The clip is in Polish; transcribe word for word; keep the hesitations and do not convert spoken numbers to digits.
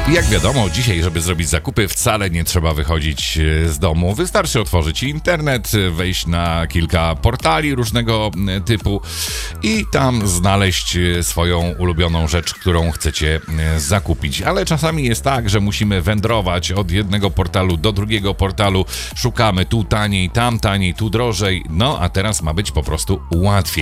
Jak wiadomo, dzisiaj, żeby zrobić zakupy, wcale nie trzeba wychodzić z domu. Wystarczy otworzyć internet, wejść na kilka portali różnego typu i tam znaleźć swoją ulubioną rzecz, którą chcecie zakupić. Ale czasami jest tak, że musimy wędrować od jednego portalu do drugiego portalu. Szukamy tu taniej, tam taniej, tu drożej. No, a teraz ma być po prostu łatwiej.